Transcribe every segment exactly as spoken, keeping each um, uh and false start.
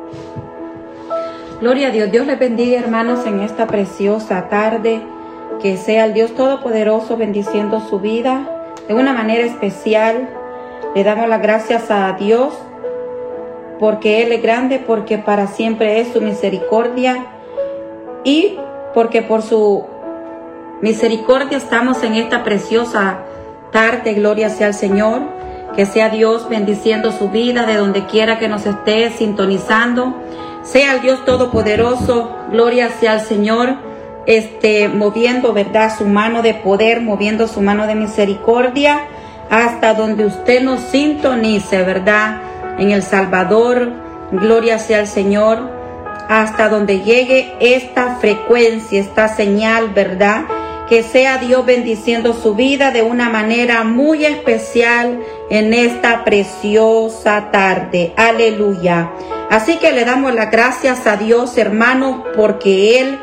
Gloria a Dios. Dios les bendiga, hermanos, en esta preciosa tarde. Que sea el Dios Todopoderoso bendiciendo su vida de una manera especial. Le damos las gracias a Dios porque Él es grande, porque para siempre es su misericordia y porque por su misericordia estamos en esta preciosa tarde. Gloria sea al Señor. Que sea Dios bendiciendo su vida de donde quiera que nos esté sintonizando. Sea el Dios Todopoderoso, gloria sea al Señor, este, moviendo, ¿verdad?, su mano de poder, moviendo su mano de misericordia hasta donde usted nos sintonice, ¿verdad? En El Salvador, gloria sea al Señor, hasta donde llegue esta frecuencia, esta señal, ¿verdad? Que sea Dios bendiciendo su vida de una manera muy especial en esta preciosa tarde. Aleluya. Así que le damos las gracias a Dios, hermano, porque Él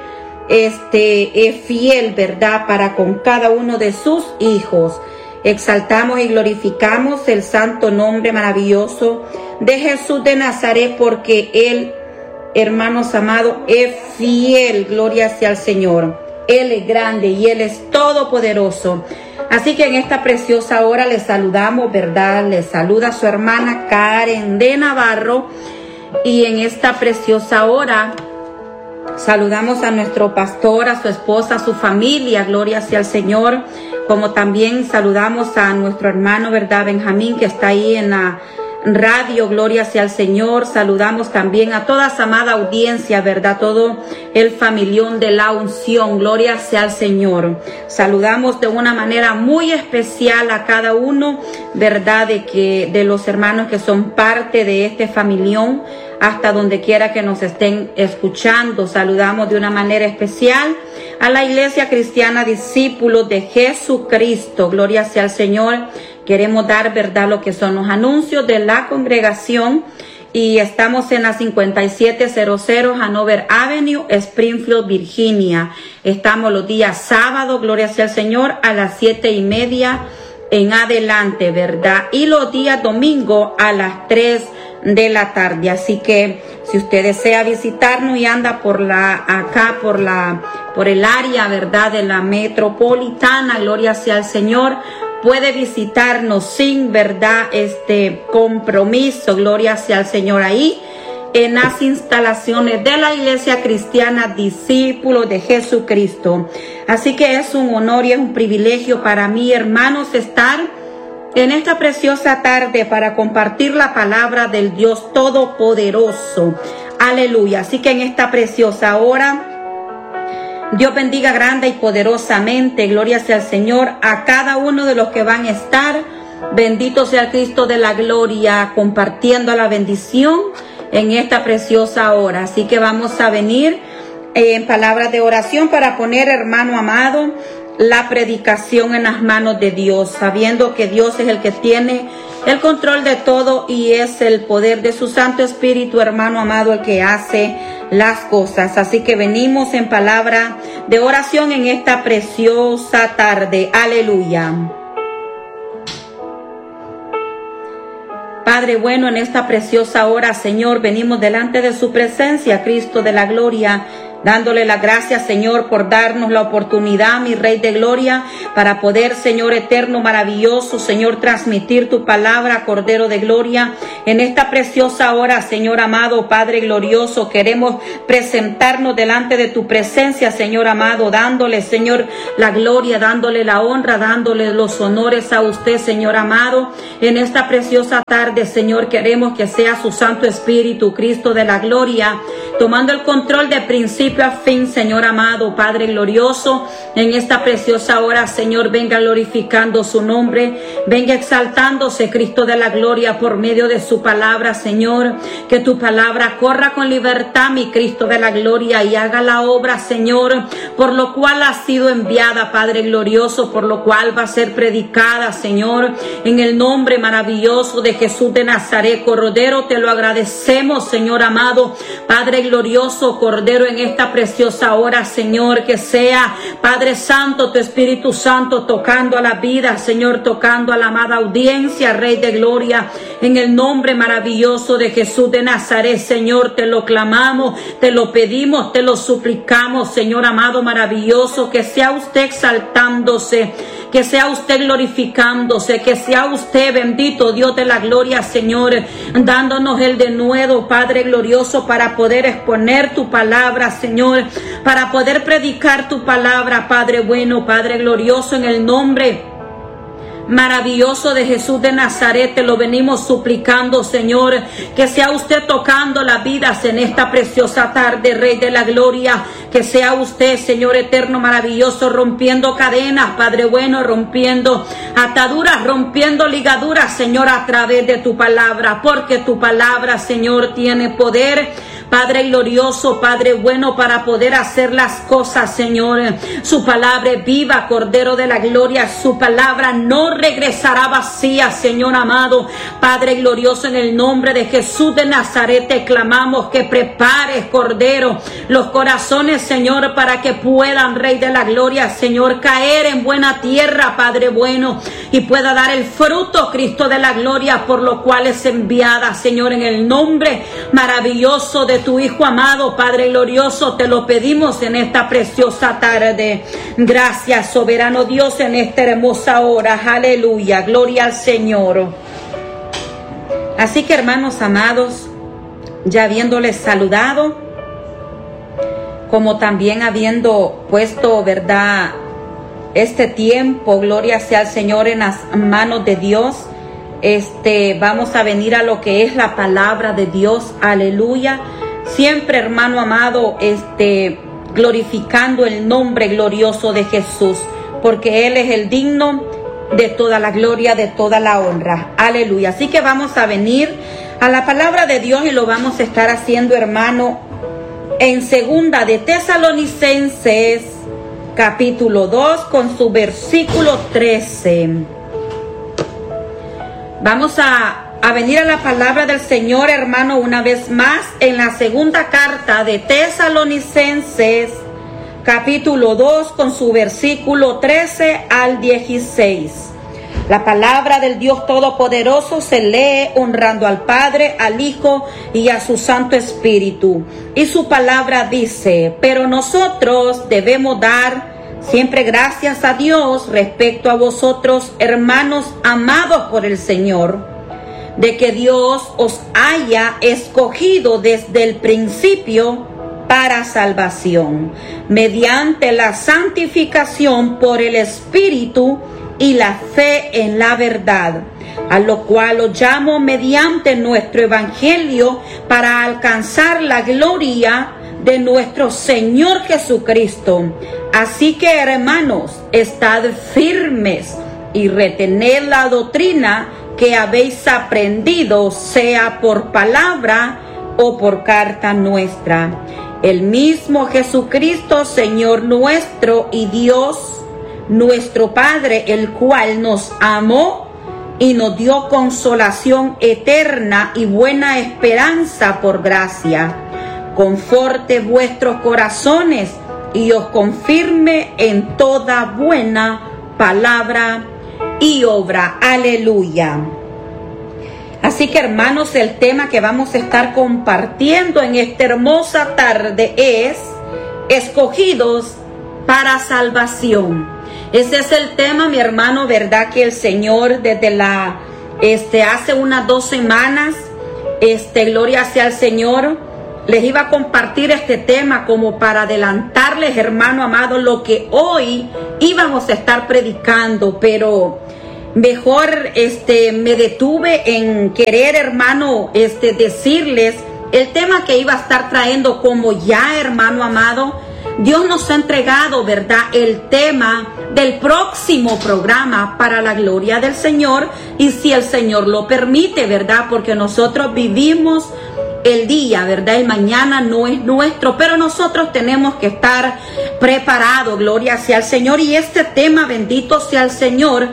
este, es fiel, ¿verdad?, para con cada uno de sus hijos. Exaltamos y glorificamos el santo nombre maravilloso de Jesús de Nazaret, porque Él, hermanos amados, es fiel. Gloria sea al Señor. Él es grande y Él es todopoderoso. Así que en esta preciosa hora le saludamos, ¿verdad? Le saluda su hermana Karen de Navarro. Y en esta preciosa hora saludamos a nuestro pastor, a su esposa, a su familia. Gloria sea al Señor. Como también saludamos a nuestro hermano, ¿verdad?, Benjamín, que está ahí en la radio. Gloria sea al Señor. Saludamos también a toda esa amada audiencia, ¿verdad? Todo el familión de la unción. Gloria sea al Señor. Saludamos de una manera muy especial a cada uno, ¿verdad?, de que de los hermanos que son parte de este familión, hasta donde quiera que nos estén escuchando. Saludamos de una manera especial a la Iglesia Cristiana Discípulos de Jesucristo. Gloria sea al Señor. Queremos dar, ¿verdad?, lo que son los anuncios de la congregación. Y estamos en la cincuenta y siete cero cero Hanover Avenue, Springfield, Virginia. Estamos los días sábados, gloria sea al Señor, a las siete y media en adelante, ¿verdad? Y los días domingo a las tres de la tarde. Así que si usted desea visitarnos y anda por la acá por la por el área, ¿verdad?, de la metropolitana, gloria sea al Señor, puede visitarnos sin, ¿verdad?, este compromiso. Gloria sea al Señor, ahí en las instalaciones de la Iglesia Cristiana Discípulos de Jesucristo. Así que es un honor y es un privilegio para mí, hermanos, estar en esta preciosa tarde para compartir la palabra del Dios Todopoderoso. Aleluya. Así que en esta preciosa hora, Dios bendiga grande y poderosamente, gloria sea al Señor, a cada uno de los que van a estar. Bendito sea el Cristo de la gloria, compartiendo la bendición en esta preciosa hora. Así que vamos a venir en palabras de oración para poner, hermano amado, la predicación en las manos de Dios, sabiendo que Dios es el que tiene el control de todo y es el poder de su Santo Espíritu, hermano amado, el que hace las cosas. Así que venimos en palabra de oración en esta preciosa tarde. Aleluya. Padre bueno, en esta preciosa hora, Señor, venimos delante de su presencia, Cristo de la gloria, dándole las gracias, Señor, por darnos la oportunidad, mi Rey de Gloria, para poder, Señor eterno, maravilloso, Señor, transmitir tu palabra, Cordero de Gloria. En esta preciosa hora, Señor amado, Padre glorioso, queremos presentarnos delante de tu presencia, Señor amado, dándole, Señor, la gloria, dándole la honra, dándole los honores a usted, Señor amado. En esta preciosa tarde, Señor, queremos que sea su Santo Espíritu, Cristo de la gloria, tomando el control de principio a fin, Señor amado, Padre glorioso. En esta preciosa hora, Señor, venga glorificando su nombre, venga exaltándose, Cristo de la gloria, por medio de su palabra, Señor. Que tu palabra corra con libertad, mi Cristo de la gloria, y haga la obra, Señor, por lo cual ha sido enviada, Padre glorioso, por lo cual va a ser predicada, Señor, en el nombre maravilloso de Jesús de Nazaret. Cordero, te lo agradecemos, Señor amado, Padre glorioso, Cordero, en esta esta preciosa hora, Señor, que sea, Padre Santo, tu Espíritu Santo tocando a la vida, Señor, tocando a la amada audiencia, Rey de Gloria, en el nombre maravilloso de Jesús de Nazaret, Señor, te lo clamamos, te lo pedimos, te lo suplicamos, Señor amado maravilloso, que sea usted exaltándose, que sea usted glorificándose, que sea usted, bendito Dios de la gloria, Señor, dándonos el denuedo, Padre glorioso, para poder exponer tu palabra, Señor, para poder predicar tu palabra, Padre bueno, Padre glorioso, en el nombre maravilloso de Jesús de Nazaret, te lo venimos suplicando, Señor, que sea usted tocando las vidas en esta preciosa tarde, Rey de la Gloria, que sea usted, Señor eterno, maravilloso, rompiendo cadenas, Padre bueno, rompiendo ataduras, rompiendo ligaduras, Señor, a través de tu palabra, porque tu palabra, Señor, tiene poder, Padre glorioso, Padre bueno, para poder hacer las cosas, Señor. Su palabra es viva, Cordero de la Gloria. Su palabra no regresará vacía, Señor amado. Padre glorioso, en el nombre de Jesús de Nazaret te clamamos que prepares, Cordero, los corazones, Señor, para que puedan, Rey de la Gloria, Señor, caer en buena tierra, Padre bueno, y pueda dar el fruto, Cristo de la Gloria, por lo cual es enviada, Señor, en el nombre maravilloso de tu Hijo amado, Padre glorioso, te lo pedimos en esta preciosa tarde. Gracias, soberano Dios, en esta hermosa hora. Aleluya, gloria al Señor. Así que, hermanos amados, ya habiéndoles saludado, como también habiendo puesto, verdad, este tiempo, gloria sea al Señor, en las manos de Dios, este, vamos a venir a lo que es la palabra de Dios. Aleluya. Siempre, hermano amado, este, glorificando el nombre glorioso de Jesús, porque Él es el digno de toda la gloria, de toda la honra. Aleluya. Así que vamos a venir a la palabra de Dios y lo vamos a estar haciendo, hermano, en segunda de Tesalonicenses, capítulo dos, con su versículo trece. Vamos a A venir a la palabra del Señor, hermano, una vez más en la segunda carta de Tesalonicenses, capítulo dos, con su versículo trece al dieciséis. La palabra del Dios Todopoderoso se lee honrando al Padre, al Hijo y a su Santo Espíritu. Y su palabra dice: pero nosotros debemos dar siempre gracias a Dios respecto a vosotros, hermanos amados por el Señor, de que Dios os haya escogido desde el principio para salvación, mediante la santificación por el Espíritu y la fe en la verdad, a lo cual os llamo mediante nuestro Evangelio para alcanzar la gloria de nuestro Señor Jesucristo. Así que, hermanos, estad firmes y retened la doctrina que habéis aprendido, sea por palabra o por carta nuestra. El mismo Jesucristo, Señor nuestro y Dios nuestro Padre, el cual nos amó y nos dio consolación eterna y buena esperanza por gracia, conforte vuestros corazones y os confirme en toda buena palabra y obra. Aleluya. Así que, hermanos, el tema que vamos a estar compartiendo en esta hermosa tarde es escogidos para salvación. Ese es el tema, mi hermano, verdad que el Señor desde la este hace unas dos semanas, este gloria sea al Señor, les iba a compartir este tema como para adelantarles, hermano amado, lo que hoy íbamos a estar predicando, pero mejor este me detuve en querer, hermano, este decirles el tema que iba a estar trayendo, como ya, hermano amado, Dios nos ha entregado, verdad, el tema del próximo programa para la gloria del Señor, y si el Señor lo permite, verdad, porque nosotros vivimos el día, verdad, el mañana no es nuestro, pero nosotros tenemos que estar preparados, gloria sea al Señor. Y este tema, bendito sea el Señor,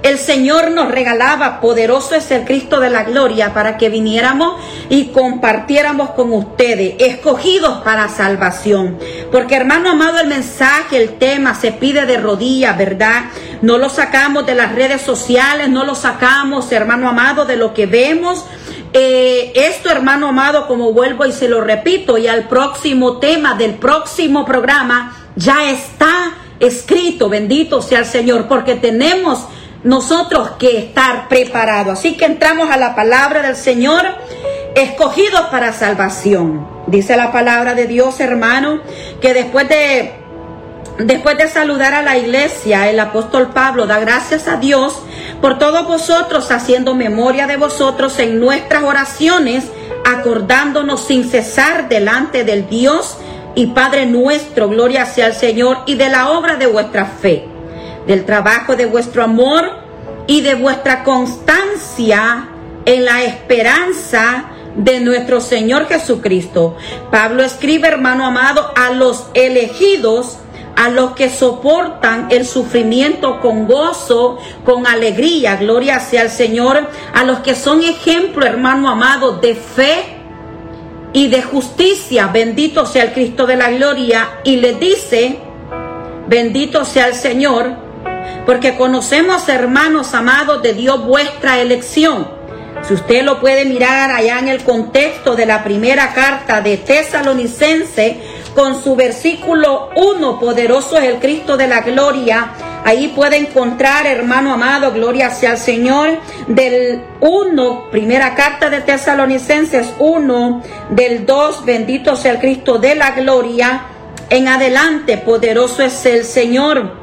el Señor nos regalaba, poderoso es el Cristo de la gloria, para que viniéramos y compartiéramos con ustedes, escogidos para salvación. Porque, hermano amado, el mensaje, el tema se pide de rodillas, ¿verdad? No lo sacamos de las redes sociales, no lo sacamos, hermano amado, de lo que vemos. Eh, esto, hermano amado, como vuelvo y se lo repito, y al próximo tema del próximo programa ya está escrito, bendito sea el Señor, porque tenemos nosotros que estar preparados. Así que entramos a la palabra del Señor, escogidos para salvación. Dice la palabra de Dios, hermano, que después de después de saludar a la iglesia, el apóstol Pablo da gracias a Dios por todos vosotros, haciendo memoria de vosotros en nuestras oraciones, acordándonos sin cesar delante del Dios y Padre nuestro, gloria sea al Señor, y de la obra de vuestra fe, del trabajo de vuestro amor y de vuestra constancia en la esperanza de nuestro Señor Jesucristo. Pablo escribe, hermano amado, a los elegidos, a los que soportan el sufrimiento con gozo, con alegría, gloria sea al Señor, a los que son ejemplo, hermano amado, de fe y de justicia, bendito sea el Cristo de la gloria, y les dice, bendito sea el Señor, porque conocemos, hermanos amados de Dios, vuestra elección. Si usted lo puede mirar allá en el contexto de la primera carta de Tesalonicense, con su versículo uno, poderoso es el Cristo de la gloria, ahí puede encontrar, hermano amado, gloria sea al Señor, del uno, primera carta de Tesalonicenses uno, del dos, bendito sea el Cristo de la gloria, en adelante, poderoso es el Señor.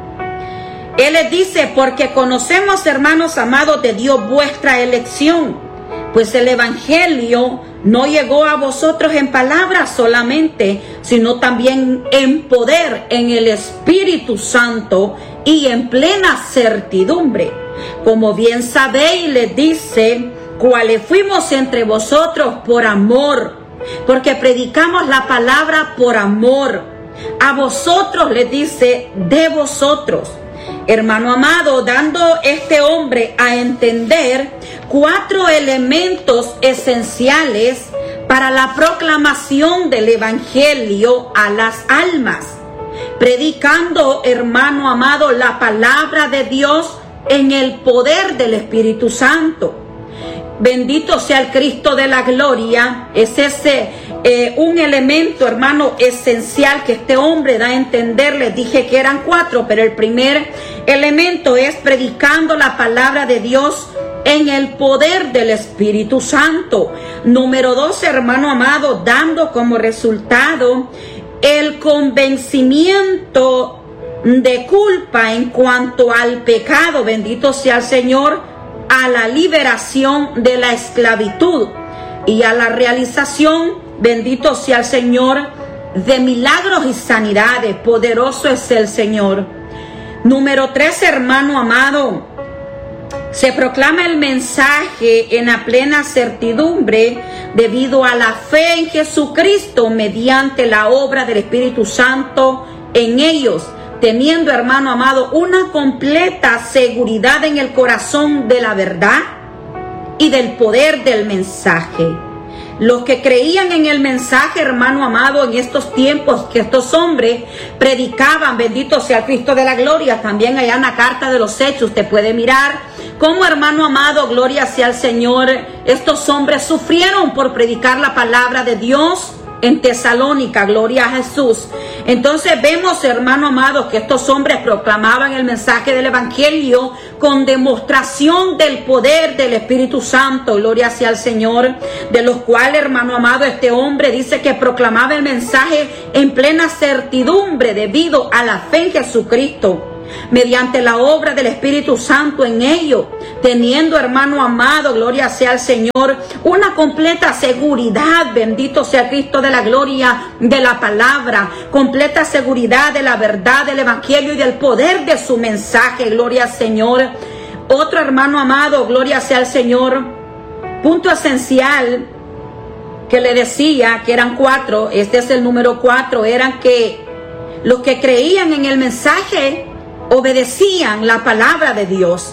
Él les dice, porque conocemos, hermanos amados de Dios, vuestra elección, pues el evangelio no llegó a vosotros en palabras solamente, sino también en poder, en el Espíritu Santo y en plena certidumbre. Como bien sabéis, les dice, cuáles fuimos entre vosotros por amor, porque predicamos la palabra por amor. A vosotros, les dice, de vosotros. Hermano amado, dando este hombre a entender cuatro elementos esenciales para la proclamación del evangelio a las almas, predicando, hermano amado, la palabra de Dios en el poder del Espíritu Santo. Bendito sea el Cristo de la gloria. Es ese eh, un elemento, hermano, esencial que este hombre da a entender. Les dije que eran cuatro, pero el primer elemento es predicando la palabra de Dios en el poder del Espíritu Santo. Número dos, hermano amado, dando como resultado el convencimiento de culpa en cuanto al pecado, bendito sea el Señor, a la liberación de la esclavitud y a la realización, bendito sea el Señor, de milagros y sanidades. Poderoso es el Señor. Número tres, hermano amado, se proclama el mensaje en la plena certidumbre debido a la fe en Jesucristo mediante la obra del Espíritu Santo en ellos, teniendo, hermano amado, una completa seguridad en el corazón de la verdad y del poder del mensaje. Los que creían en el mensaje, hermano amado, en estos tiempos que estos hombres predicaban, bendito sea el Cristo de la gloria, también allá en la carta de los Hechos, usted puede mirar cómo, hermano amado, gloria sea el Señor, estos hombres sufrieron por predicar la palabra de Dios en Tesalónica, gloria a Jesús. Entonces vemos, hermano amado, que estos hombres proclamaban el mensaje del evangelio con demostración del poder del Espíritu Santo, gloria sea al Señor, de los cuales, hermano amado, este hombre dice que proclamaba el mensaje en plena certidumbre debido a la fe en Jesucristo, mediante la obra del Espíritu Santo en ellos, teniendo, hermano amado, gloria sea al Señor, una completa seguridad, bendito sea Cristo de la gloria, de la palabra, completa seguridad de la verdad del evangelio y del poder de su mensaje, gloria al Señor. Otro, hermano amado, gloria sea al Señor, punto esencial que le decía que eran cuatro, este es el número cuatro, eran que los que creían en el mensaje obedecían la palabra de Dios.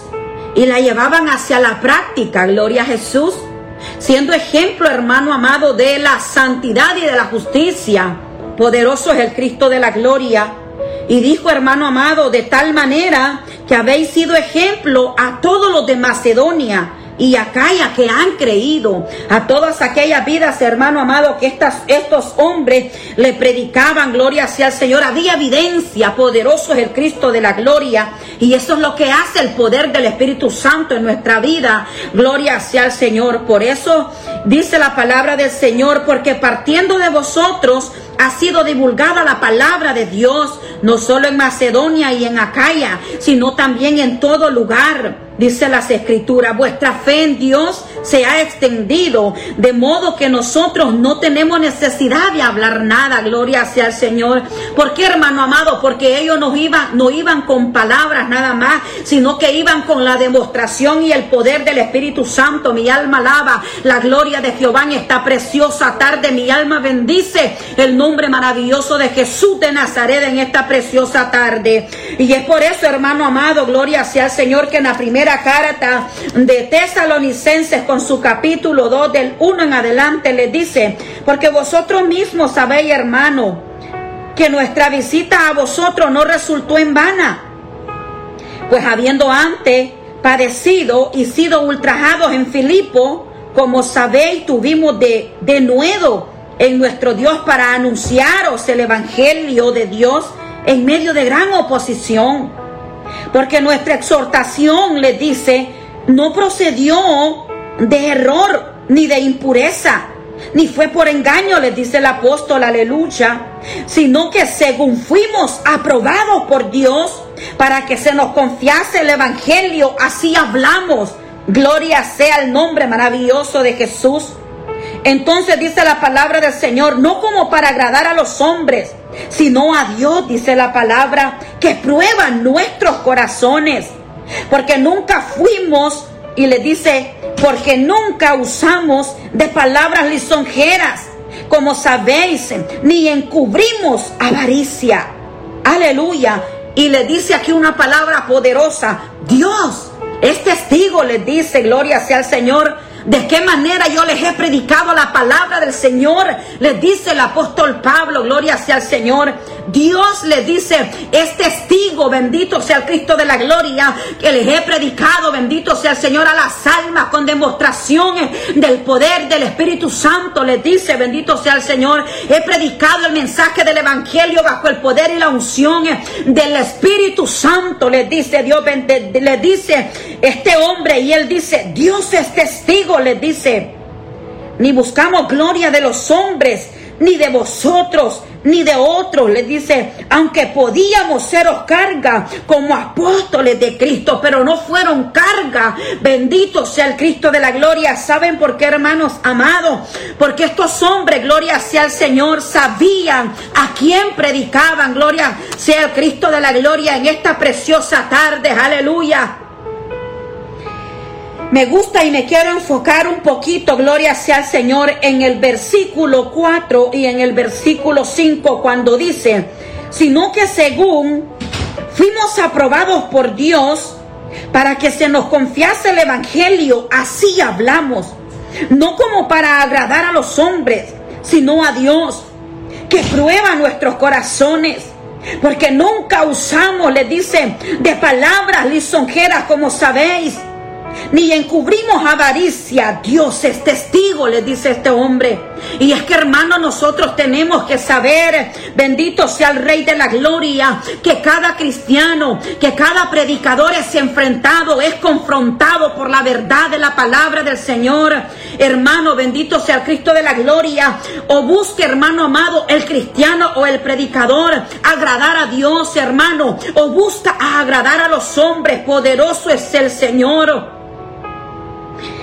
y la llevaban hacia la práctica, gloria a Jesús, siendo ejemplo, hermano amado, de la santidad y de la justicia. Poderoso es el Cristo de la gloria. Y dijo, hermano amado, de tal manera que habéis sido ejemplo a todos los de Macedonia y Acaya que han creído, a todas aquellas vidas, hermano amado, que estas, estos hombres le predicaban, gloria sea el Señor. Había evidencia. Poderoso es el Cristo de la gloria, y eso es lo que hace el poder del Espíritu Santo en nuestra vida, gloria sea el Señor. Por eso dice la palabra del Señor, porque partiendo de vosotros ha sido divulgada la palabra de Dios, no solo en Macedonia y en Acaya, sino también en todo lugar. Dice las Escrituras, vuestra fe en Dios se ha extendido, de modo que nosotros no tenemos necesidad de hablar nada, gloria sea al Señor. ¿Por qué, hermano amado? Porque ellos no iban, no iban con palabras nada más, sino que iban con la demostración y el poder del Espíritu Santo. Mi alma alaba la gloria de Jehová en esta preciosa tarde. Mi alma bendice el nombre maravilloso de Jesús de Nazaret en esta preciosa tarde. Y es por eso, hermano amado, gloria sea al Señor, que en la primera carta de Tesalonicenses, con su capítulo dos, del uno en adelante, les dice, porque vosotros mismos sabéis, hermano, que nuestra visita a vosotros no resultó en vana, pues habiendo antes padecido y sido ultrajados en Filipo, como sabéis, tuvimos de, de nuevo en nuestro Dios para anunciaros el evangelio de Dios en medio de gran oposición. Porque nuestra exhortación, les dice, no procedió de error ni de impureza, ni fue por engaño, les dice el apóstol, aleluya, sino que según fuimos aprobados por Dios para que se nos confiase el evangelio, así hablamos. Gloria sea el nombre maravilloso de Jesús. Entonces dice la palabra del Señor, no como para agradar a los hombres, sino a Dios, dice la palabra, que prueba nuestros corazones, porque nunca fuimos, y le dice, porque nunca usamos de palabras lisonjeras, como sabéis, ni encubrimos avaricia. Aleluya. Y le dice aquí una palabra poderosa, Dios es testigo, les dice, gloria sea al Señor, de qué manera yo les he predicado la palabra del Señor. Les dice el apóstol Pablo, gloria sea al Señor. Dios les dice, es testigo, bendito sea el Cristo de la gloria, que les he predicado, bendito sea el Señor, a las almas con demostraciones del poder del Espíritu Santo. Les dice, bendito sea el Señor, he predicado el mensaje del evangelio bajo el poder y la unción del Espíritu Santo. Les dice Dios, les dice este hombre, y él dice, Dios es testigo, les dice, ni buscamos gloria de los hombres, ni de vosotros, ni de otros, les dice, aunque podíamos seros carga como apóstoles de Cristo, pero no fueron carga. Bendito sea el Cristo de la gloria. ¿Saben por qué, hermanos amados? Porque estos hombres, gloria sea el Señor, sabían a quién predicaban. Gloria sea el Cristo de la gloria en esta preciosa tarde. Aleluya. Me gusta y me quiero enfocar un poquito, gloria sea al Señor, en el versículo cuatro y en el versículo cinco, cuando dice, sino que según fuimos aprobados por Dios para que se nos confiase el evangelio, así hablamos, no como para agradar a los hombres, sino a Dios, que prueba nuestros corazones. Porque nunca usamos, les dice, de palabras lisonjeras, como sabéis, ni encubrimos avaricia. Dios es testigo, les dice este hombre. Y es que, hermano, nosotros tenemos que saber, bendito sea el Rey de la Gloria, que cada cristiano, que cada predicador es enfrentado, es confrontado por la verdad de la palabra del Señor. Hermano, bendito sea el Cristo de la Gloria. O busque, hermano amado, el cristiano o el predicador agradar a Dios, hermano, o busca agradar a los hombres. Poderoso es el Señor.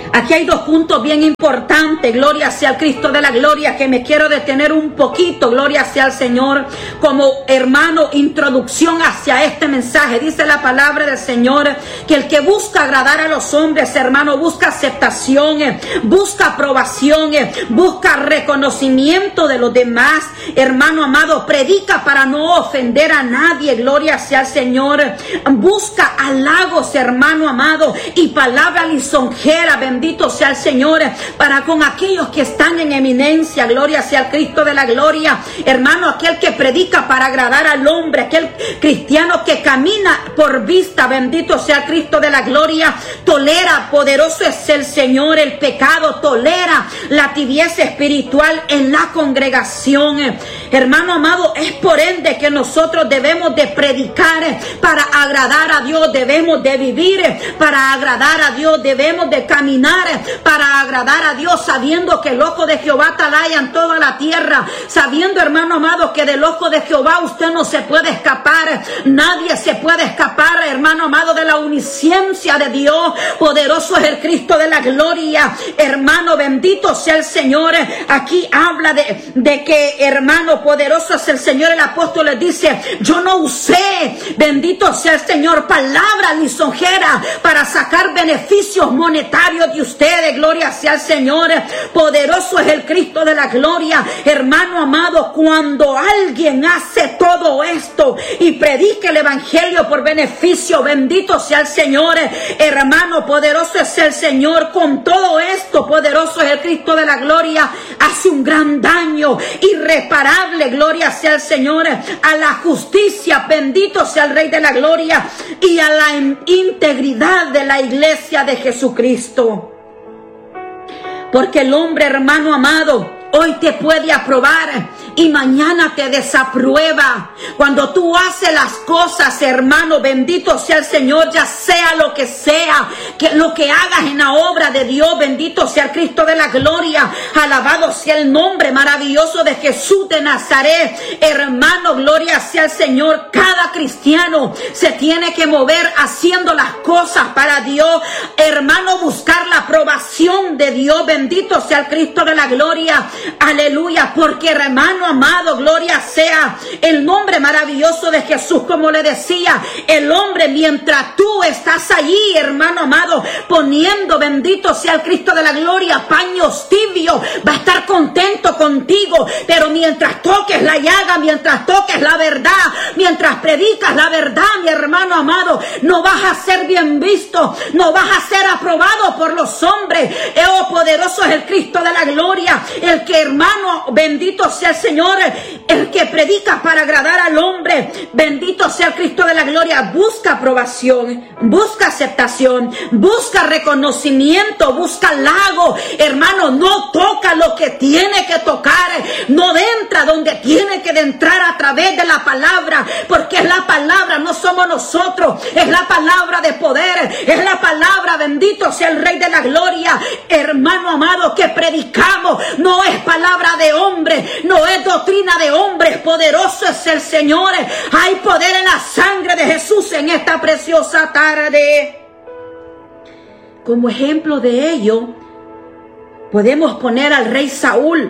Aquí hay dos puntos bien importantes, gloria sea al Cristo de la gloria, que me quiero detener un poquito, gloria sea al Señor, como hermano, introducción hacia este mensaje. Dice la palabra del Señor que el que busca agradar a los hombres, hermano, busca aceptación, busca aprobación, busca reconocimiento de los demás, hermano amado, predica para no ofender a nadie, gloria sea al Señor, busca halagos, hermano amado, y palabra lisonjera, bendito sea el Señor, para con aquellos que están en eminencia, gloria sea al Cristo de la gloria, hermano, aquel que predica para agradar al hombre, aquel cristiano que camina por vista, bendito sea el Cristo de la gloria, tolera, poderoso es el Señor, el pecado, tolera la tibieza espiritual en la congregación, hermano amado, es por ende que nosotros debemos de predicar para agradar a Dios, debemos de vivir para agradar a Dios, debemos de caminar para agradar a Dios, sabiendo que el ojo de Jehová atalaya en toda la tierra, sabiendo, hermano amado, que del ojo de Jehová usted no se puede escapar, nadie se puede escapar, hermano amado, de la omnisciencia de Dios. Poderoso es el Cristo de la gloria, hermano, bendito sea el Señor. Aquí habla de, de que, hermano, poderoso es el Señor. El apóstol les dice: yo no usé, bendito sea el Señor, palabras lisonjeras para sacar beneficios monetarios de ustedes, gloria sea al Señor. Poderoso es el Cristo de la gloria, hermano amado. Cuando alguien hace todo esto y predica el evangelio por beneficio, bendito sea el Señor, hermano, poderoso es el Señor. Con todo esto, poderoso es el Cristo de la gloria, hace un gran daño irreparable, gloria sea el Señor, a la justicia, bendito sea el Rey de la gloria, y a la integridad de la iglesia de Jesucristo. Porque el hombre, hermano amado, hoy te puede aprobar y mañana te desaprueba. Cuando tú haces las cosas, hermano, bendito sea el Señor, ya sea lo que sea, que lo que hagas en la obra de Dios, bendito sea el Cristo de la gloria, alabado sea el nombre maravilloso de Jesús de Nazaret, hermano, gloria sea el Señor. Cada cristiano se tiene que mover haciendo las cosas para Dios, hermano, buscar la aprobación de Dios, bendito sea el Cristo de la gloria, aleluya, porque, hermano amado, gloria sea el nombre maravilloso de Jesús. Como le decía, el hombre, mientras tú estás allí, hermano amado, poniendo, bendito sea el Cristo de la gloria, paños tibios, va a estar contento contigo, pero mientras toques la llaga, mientras toques la verdad, mientras predicas la verdad, mi hermano amado, no vas a ser bien visto, no vas a ser aprobado por los hombres. Oh, poderoso es el Cristo de la gloria, el que, hermano, bendito sea el Señor, el que predica para agradar al hombre, bendito sea el Cristo de la gloria, busca aprobación, busca aceptación, busca reconocimiento, busca halago, hermano, no toca lo que tiene que tocar, no entra donde tiene que entrar a través de la palabra, porque es la palabra, no somos nosotros, es la palabra de poder, es la palabra, bendito sea el Rey de la gloria, hermano amado, que predicamos, no es palabra de hombre, no es doctrina de hombres, poderoso es el Señor, hay poder en la sangre de Jesús en esta preciosa tarde. Como ejemplo de ello, podemos poner al rey Saúl.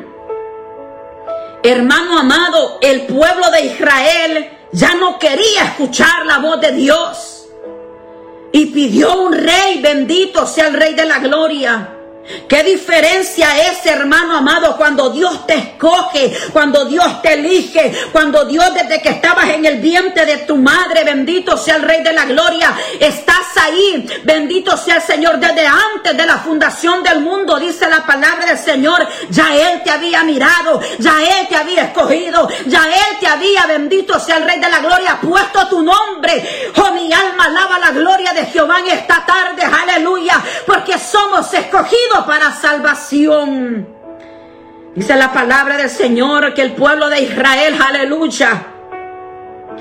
Hermano amado, el pueblo de Israel ya no quería escuchar la voz de Dios y pidió un rey, bendito sea el Rey de la gloria. ¿Qué diferencia es, hermano amado, cuando Dios te escoge, cuando Dios te elige, cuando Dios, desde que estabas en el vientre de tu madre, bendito sea el Rey de la gloria, estás ahí, bendito sea el Señor, desde antes de la fundación del mundo, dice la palabra del Señor, ya Él te había mirado, ya Él te había escogido, ya Él te había, bendito sea el Rey de la gloria, puesto tu nombre. Oh, mi alma alaba la gloria de Jehová en esta tarde, aleluya, porque somos escogidos para salvación. Dice la palabra del Señor que el pueblo de Israel, aleluya,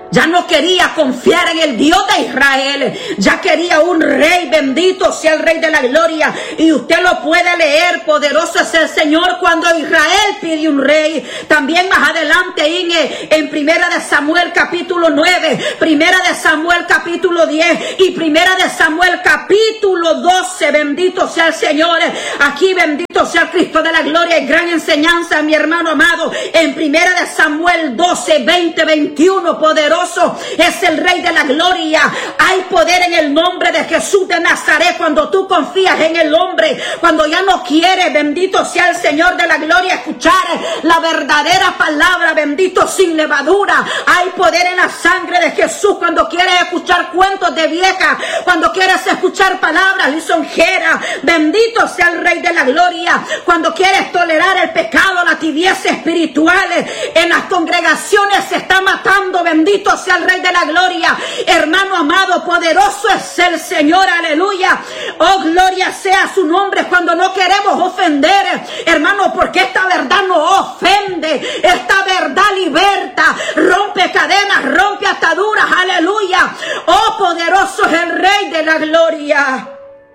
Ya no quería confiar en el Dios de Israel. Ya quería un rey. Bendito sea el Rey de la Gloria. Y usted lo puede leer. Poderoso es el Señor cuando Israel pide un rey. También más adelante en, en Primera de Samuel capítulo nueve. Primera de Samuel capítulo diez. Y Primera de Samuel capítulo doce. Bendito sea el Señor. Aquí bendito sea el Cristo de la Gloria. Y gran enseñanza, mi hermano amado. En Primera de Samuel doce, veinte, veintiuno. Poderoso es el Rey de la Gloria. Hay poder en el nombre de Jesús de Nazaret. Cuando tú confías en el hombre, cuando ya no quieres, bendito sea el Señor de la Gloria, escuchar la verdadera palabra, bendito sin levadura. Hay poder en la sangre de Jesús. Cuando quieres escuchar cuentos de vieja, cuando quieres escuchar palabras lisonjeras, bendito sea el Rey de la Gloria. Cuando quieres tolerar el pecado, la tibieza espiritual en las congregaciones se está matando, bendito sea el Rey de la Gloria. Hermano amado, poderoso es el Señor, aleluya. Oh, gloria sea su nombre. Cuando no queremos ofender, hermano, porque esta verdad no ofende, esta verdad liberta, rompe cadenas, rompe ataduras, aleluya. Oh, poderoso es el Rey de la Gloria.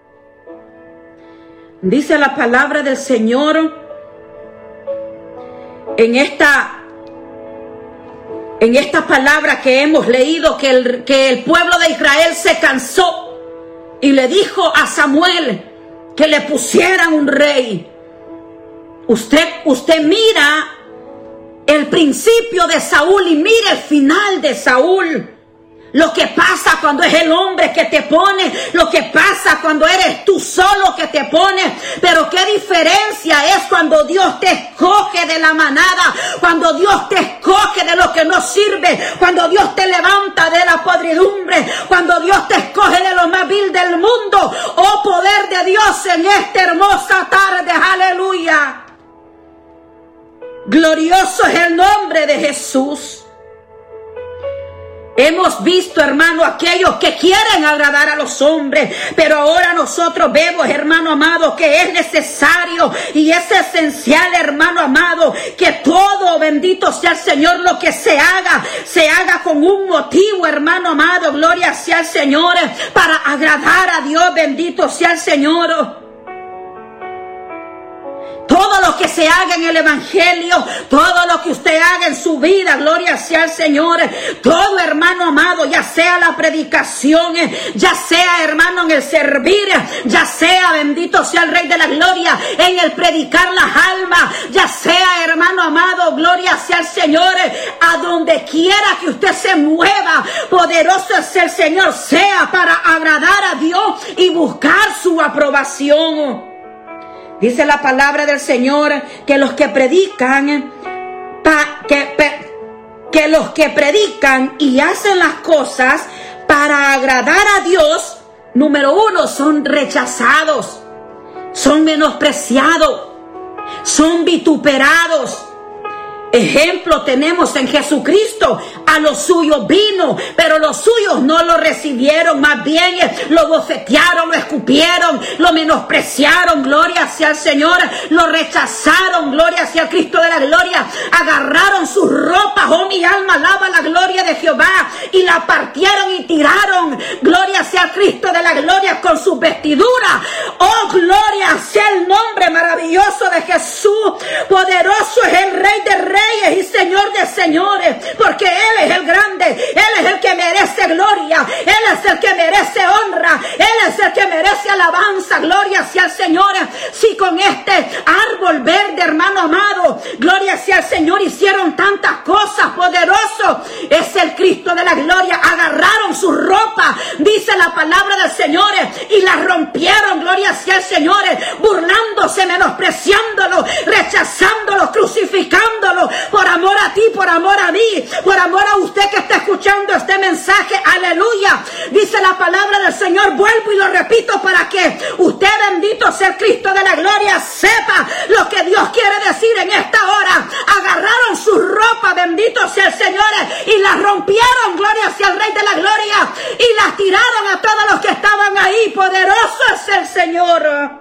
Dice la palabra del Señor en esta En esta palabra que hemos leído, que el, que el pueblo de Israel se cansó y le dijo a Samuel que le pusieran un rey. Usted, usted mira el principio de Saúl y mira el final de Saúl. Lo que pasa cuando es el hombre que te pone, lo que pasa cuando eres tú solo que te pone. Pero qué diferencia es cuando Dios te escoge de la manada, cuando Dios te escoge de lo que no sirve, cuando Dios te levanta de la podridumbre, cuando Dios te escoge de lo más vil del mundo. Oh, poder de Dios en esta hermosa tarde, aleluya. Glorioso es el nombre de Jesús. Hemos visto, hermano, aquellos que quieren agradar a los hombres, pero ahora nosotros vemos, hermano amado, que es necesario y es esencial, hermano amado, que todo, bendito sea el Señor, lo que se haga, se haga con un motivo, hermano amado, gloria sea el Señor, para agradar a Dios, bendito sea el Señor. Todo lo que se haga en el evangelio, todo lo que usted haga en su vida, gloria sea al Señor. Todo, hermano amado, ya sea la predicación, ya sea, hermano, en el servir, ya sea, bendito sea el Rey de la Gloria, en el predicar las almas, ya sea, hermano amado, gloria sea al Señor, a donde quiera que usted se mueva, poderoso es el Señor, sea para agradar a Dios y buscar su aprobación. Dice la palabra del Señor que los que predican, pa, que, pe, que los que predican y hacen las cosas para agradar a Dios, número uno, son rechazados, son menospreciados, son vituperados. Ejemplo tenemos en Jesucristo. A los suyos vino, pero los suyos no lo recibieron, más bien lo bofetearon, lo escupieron, lo menospreciaron, gloria sea al Señor, lo rechazaron, gloria sea el Cristo de la Gloria, agarraron sus ropas, oh mi alma alaba la gloria de Jehová, y la partieron y tiraron, gloria sea el Cristo de la Gloria, con sus vestiduras. Oh, gloria sea el nombre maravilloso de Jesús. Poderoso es el Rey de Reyes y Señor de señores, porque Él es el grande, Él es el que merece gloria, Él es el que merece honra, Él es el que merece alabanza, gloria sea al Señor. Si con este árbol verde, hermano amado, gloria sea al Señor, hicieron tantas cosas, poderoso es el Cristo de la Gloria, agarraron su ropa, dice la palabra del Señor, y la rompieron, gloria sea al Señor, burlándose, menospreciándolo, rechazándolo, crucificándolo, por amor a ti, por amor a mí, por amor a usted que está escuchando este mensaje, aleluya. Dice la palabra del Señor, vuelvo y lo repito para que usted, bendito sea el Cristo de la Gloria, sepa lo que Dios quiere decir en esta hora. Agarraron su ropa, bendito sea el Señor, y la rompieron, gloria sea el Rey de la Gloria, y las tiraron a todos los que estaban ahí. Poderoso es el Señor.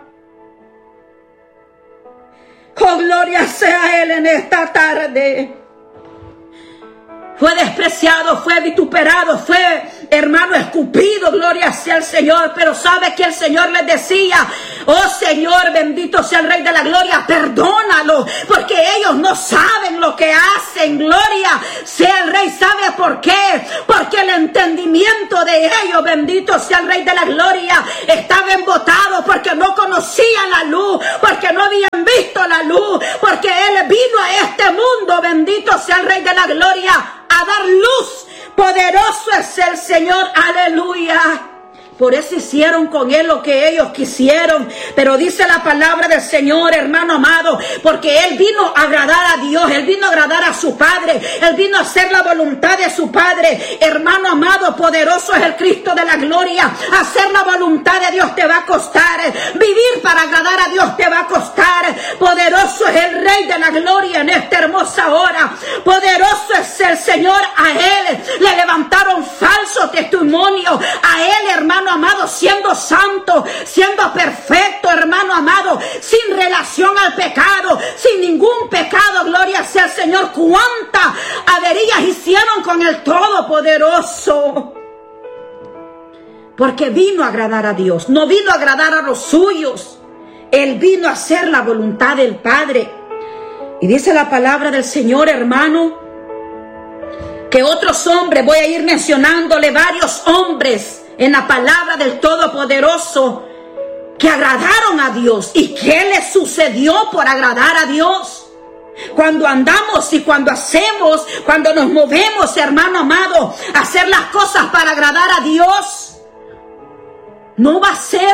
Oh, gloria sea Él en esta tarde. fue despreciado, fue vituperado, fue, hermano, escupido, gloria sea el Señor. Pero sabe que el Señor les decía: oh Señor, bendito sea el Rey de la Gloria, perdónalo, porque ellos no saben lo que hacen. Gloria sea el Rey. ¿Sabe por qué? Porque el entendimiento de ellos, bendito sea el Rey de la Gloria, estaba embotado, porque no conocían la luz, porque no habían visto la luz, porque Él vino a este mundo, bendito sea el Rey de la Gloria, a dar luz. Poderoso es el Señor, aleluya. Por eso hicieron con Él lo que ellos quisieron. Pero dice la palabra del Señor, hermano amado, porque Él vino a agradar a Dios, Él vino a agradar a su Padre, Él vino a hacer la voluntad de su Padre. Hermano amado, poderoso es el Cristo de la Gloria. Hacer la voluntad de Dios te va a costar. Vivir para agradar a Dios te va a costar. Poderoso es el Rey de la Gloria en esta hermosa hora. Poderoso es el Señor. A Él le levantaron falso testimonio. A Él, hermano amado, siendo santo, siendo perfecto, hermano amado, sin relación al pecado, sin ningún pecado, gloria sea el Señor. Cuántas averías hicieron con el Todopoderoso, porque vino a agradar a Dios, no vino a agradar a los suyos. Él vino a hacer la voluntad del Padre. Y dice la palabra del Señor, hermano, que otros hombres, voy a ir mencionándole varios hombres en la palabra del Todopoderoso, que agradaron a Dios. ¿Y qué les sucedió por agradar a Dios? Cuando andamos y cuando hacemos, cuando nos movemos, hermano amado, a hacer las cosas para agradar a Dios, no va a ser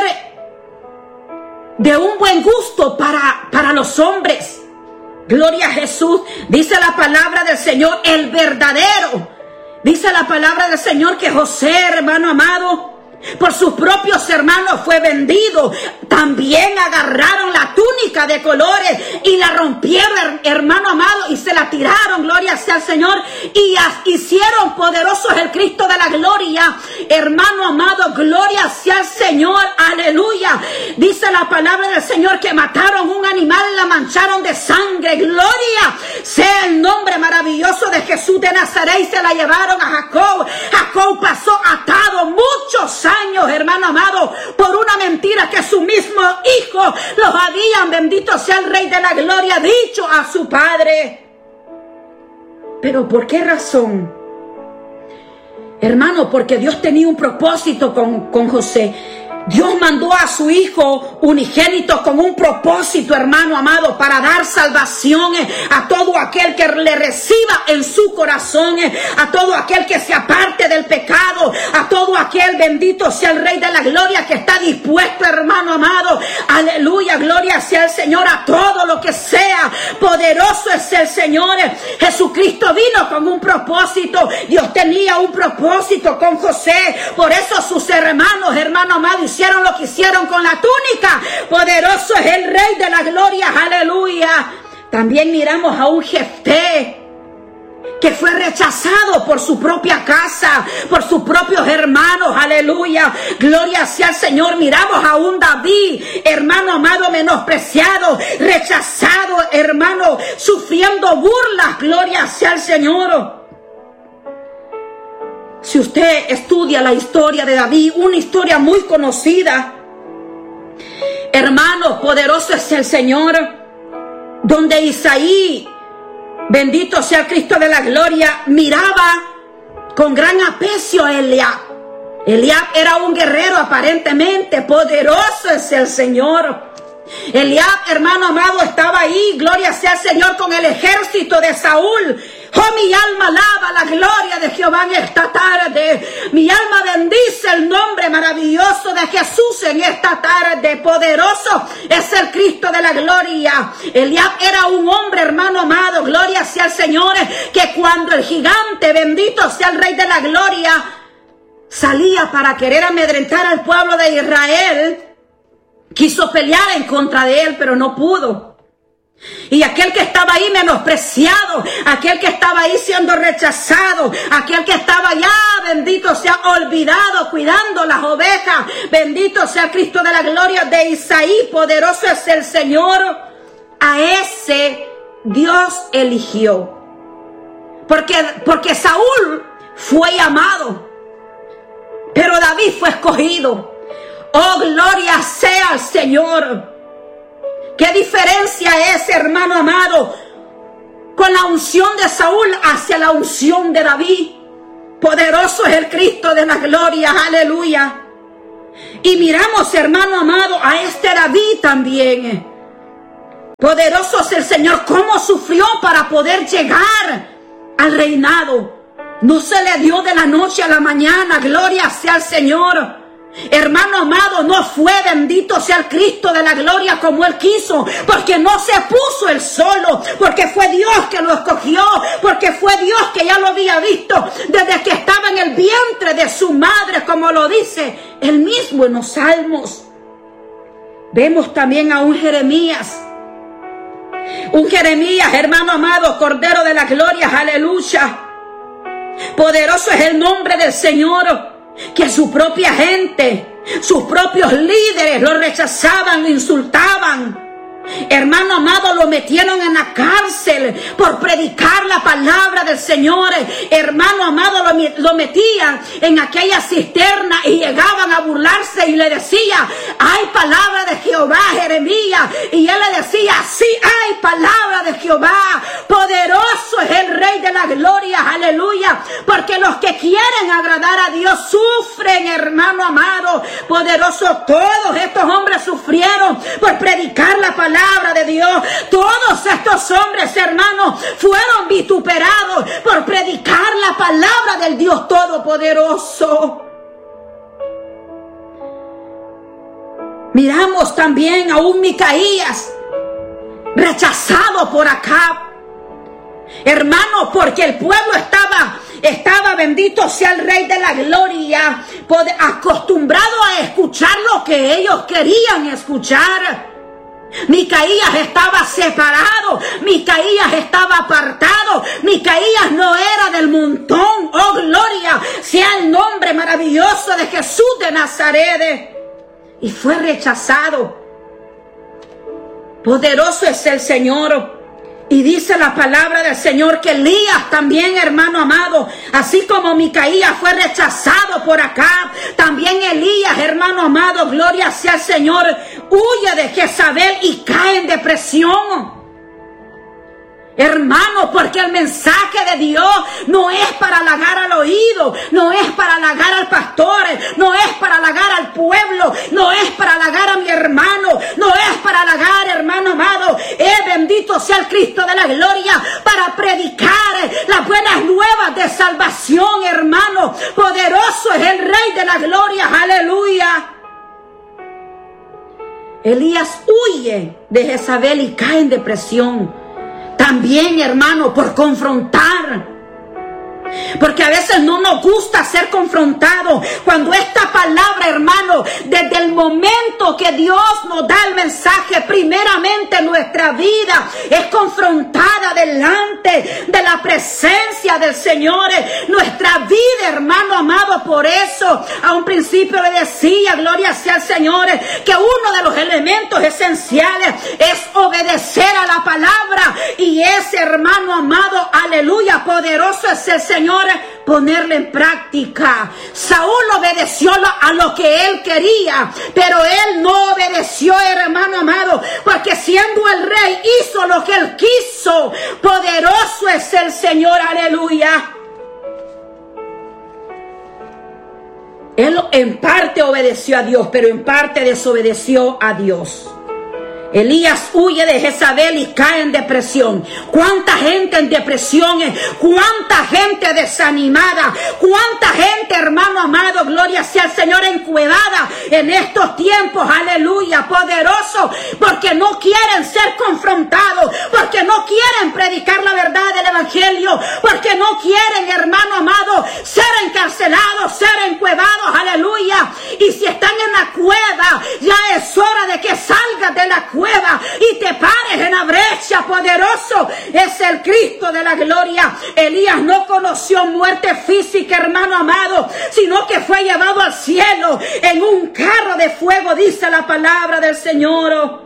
de un buen gusto para, para los hombres. Gloria a Jesús. Dice la palabra del Señor, el verdadero. Dice la palabra del Señor que José, hermano amado, por sus propios hermanos fue vendido. También agarraron la túnica de colores y la rompieron, hermano amado, y se la tiraron, gloria sea al Señor, y hicieron poderoso el Cristo de la Gloria. Hermano amado, gloria sea al Señor, aleluya. Dice la palabra del Señor que mataron un animal, la mancharon de sangre. Gloria sea el nombre maravilloso de Jesús de Nazaret, y se la llevaron a Jacob. Jacob pasó atado muchos años, hermano amado, por una mentira que su mismo hijo los habían, bendito sea el Rey de la Gloria, dicho a su padre. Pero ¿por qué razón? Hermano, porque Dios tenía un propósito con, con José. Dios mandó a su hijo unigénito con un propósito, hermano amado, para dar salvación a todo aquel que le reciba en su corazón, a todo aquel que se aparte del pecado, a todo aquel, bendito sea el Rey de la Gloria, que está dispuesto, hermano amado, aleluya, gloria sea el Señor, a todo lo que sea. Poderoso es el Señor. Jesucristo vino con un propósito. Dios tenía un propósito con José. Por eso sus hermanos, hermano amado, hicieron lo que hicieron con la túnica. Poderoso es el Rey de la Gloria, aleluya. También miramos a un Jefté, que fue rechazado por su propia casa, por sus propios hermanos, aleluya, gloria sea al Señor. Miramos a un David, hermano amado, menospreciado, rechazado, hermano, sufriendo burlas, gloria sea al Señor. Si usted estudia la historia de David, una historia muy conocida, hermano, poderoso es el Señor, donde Isaí, bendito sea el Cristo de la Gloria, miraba con gran aprecio a Eliab. Eliab era un guerrero aparentemente, poderoso es el Señor. Eliab, hermano amado, estaba ahí, gloria sea el Señor, con el ejército de Saúl. Oh, mi alma alaba la gloria de Jehová en esta tarde. Mi alma bendice el nombre maravilloso de Jesús en esta tarde. Poderoso es el Cristo de la Gloria. Eliab era un hombre, hermano amado, gloria sea el Señor, que cuando el gigante, bendito sea el Rey de la Gloria, salía para querer amedrentar al pueblo de Israel, quiso pelear en contra de él, pero no pudo. Y aquel que estaba ahí menospreciado, aquel que estaba ahí siendo rechazado, aquel que estaba ya, bendito sea, olvidado, cuidando las ovejas, bendito sea Cristo de la Gloria, de Isaí, poderoso es el Señor. A ese Dios eligió Porque, porque Saúl fue llamado, pero David fue escogido. Oh, gloria sea al Señor. ¿Qué diferencia es, hermano amado, con la unción de Saúl hacia la unción de David? Poderoso es el Cristo de la gloria, aleluya. Y miramos, hermano amado, a este David también. Poderoso es el Señor, cómo sufrió para poder llegar al reinado. No se le dio de la noche a la mañana, gloria sea al Señor. Hermano amado, no fue, bendito sea el Cristo de la gloria, como Él quiso, porque no se puso Él solo, porque fue Dios que lo escogió, porque fue Dios que ya lo había visto desde que estaba en el vientre de su madre, como lo dice Él mismo en los Salmos. Vemos también a un Jeremías, un Jeremías, hermano amado, Cordero de la gloria, aleluya. Poderoso es el nombre del Señor, que su propia gente, sus propios líderes lo rechazaban, lo insultaban. Hermano amado, lo metieron en la cárcel por predicar la palabra del Señor. Hermano amado, lo, lo metían en aquella cisterna y llegaban a burlarse y le decía: hay palabra de Jehová, Jeremías. Y él le decía: sí hay palabra de Jehová. Poderoso es el Rey de la gloria, aleluya. Porque los que quieren agradar a Dios sufren, hermano amado. Poderoso, todos estos hombres sufrieron por predicar la palabra de Dios. Todos estos hombres, hermanos, fueron vituperados por predicar la palabra del Dios Todopoderoso. Miramos también a un Micaías rechazado por Acab, hermano, porque el pueblo estaba Estaba, bendito sea el Rey de la gloria, acostumbrado a escuchar lo que ellos querían escuchar. Micaías estaba separado, Micaías estaba apartado, Micaías no era del montón. Oh, gloria sea el nombre maravilloso de Jesús de Nazaret. Y fue rechazado. Poderoso es el Señor. Y dice la palabra del Señor que Elías también, hermano amado, así como Micaías fue rechazado por acá, también Elías, hermano amado, gloria sea el Señor, huye de Jezabel y cae en depresión. Hermano, porque el mensaje de Dios no es para halagar al oído, no es para halagar al pastor, no es para halagar al pueblo, no es para halagar a mi hermano, no es para halagar, hermano amado, es bendito sea el Cristo de la gloria, para predicar las buenas nuevas de salvación, hermano. Poderoso es el Rey de la gloria, aleluya. Elías huye de Jezabel y cae en depresión. También, hermano, por confrontar. Porque a veces no nos gusta ser confrontados. Cuando esta palabra, hermano, desde el momento que Dios nos da el mensaje, primeramente nuestra vida es confrontada delante de la presencia del Señor. Nuestra vida, hermano amado, por eso a un principio le decía, gloria sea al Señor, que uno de los elementos esenciales es obedecer a la palabra. Y ese, hermano amado, aleluya, poderoso es el Señor. Señor, ponerle en práctica. Saúl obedeció a lo que él quería, pero él no obedeció, hermano amado, porque siendo el rey hizo lo que él quiso. Poderoso es el Señor, aleluya. Él en parte obedeció a Dios, pero en parte desobedeció a Dios. Elías huye de Jezabel y cae en depresión. ¿Cuánta gente en depresión? ¿Cuánta gente desanimada? ¿Cuánta gente, hermano amado, gloria sea el Señor, encuevada en estos tiempos? Aleluya, poderoso, porque no quieren ser confrontados, porque no quieren predicar la verdad del evangelio, porque no quieren, hermano amado, ser encarcelados, ser encuevados, aleluya. Y si están en la cueva, ya es hora de que salgas de la cueva y te pares en la brecha. Poderoso es el Cristo de la gloria. Elías no conoció muerte física, hermano amado, sino que fue llevado al cielo en un carro de fuego, dice la palabra del Señor.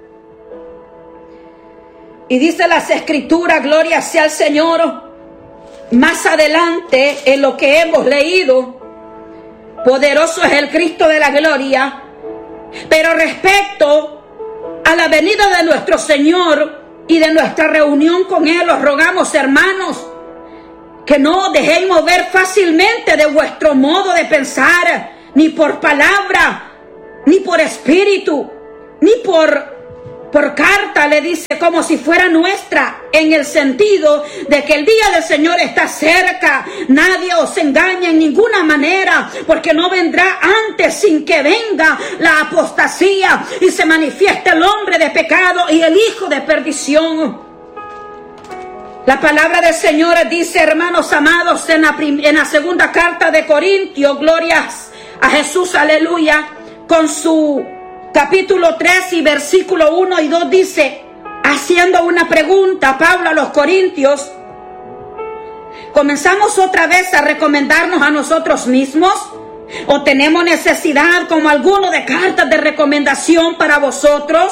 Y dice las escrituras, gloria sea al Señor, más adelante en lo que hemos leído, poderoso es el Cristo de la gloria. Pero respecto a la venida de nuestro Señor y de nuestra reunión con Él, os rogamos, hermanos, que no dejéis mover fácilmente de vuestro modo de pensar, ni por palabra, ni por espíritu, ni por por carta, le dice, como si fuera nuestra, en el sentido de que el día del Señor está cerca. Nadie os engaña en ninguna manera, porque no vendrá antes sin que venga la apostasía y se manifieste el hombre de pecado y el hijo de perdición. La palabra del Señor dice, hermanos amados, en la, en la segunda carta de Corintios, glorias a Jesús, aleluya, con su capítulo tres y versículo uno y dos, dice, haciendo una pregunta, Pablo a los Corintios: ¿comenzamos otra vez a recomendarnos a nosotros mismos? ¿O tenemos necesidad, como alguno, de cartas de recomendación para vosotros?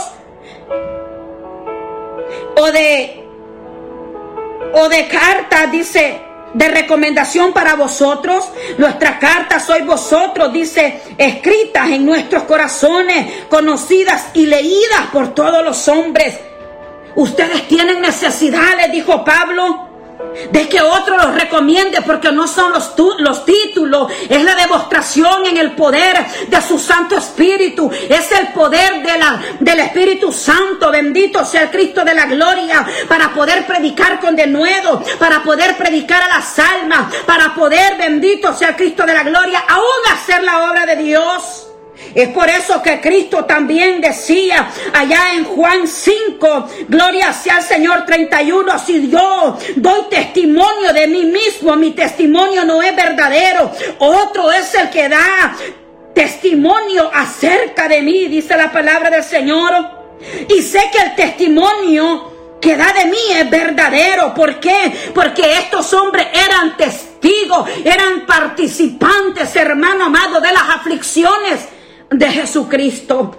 ¿O de, o de cartas, dice, de recomendación para vosotros? Nuestras cartas sois vosotros, dice, escritas en nuestros corazones, conocidas y leídas por todos los hombres. Ustedes tienen necesidad, les dijo Pablo, de que otro los recomiende, porque no son los, los títulos, es la demostración en el poder de su Santo Espíritu, es el poder de la, del Espíritu Santo. Bendito sea el Cristo de la gloria, para poder predicar con denuedo, para poder predicar a las almas, para poder, bendito sea el Cristo de la gloria, aún hacer la obra de Dios. Es por eso que Cristo también decía allá en Juan cinco, gloria sea el Señor, treinta y uno, si yo doy testimonio de mí mismo, mi testimonio no es verdadero, otro es el que da testimonio acerca de mí, dice la palabra del Señor. Y sé que el testimonio que da de mí es verdadero. ¿Por qué? Porque estos hombres eran testigos, eran participantes, hermano amado, de las aflicciones de Jesucristo.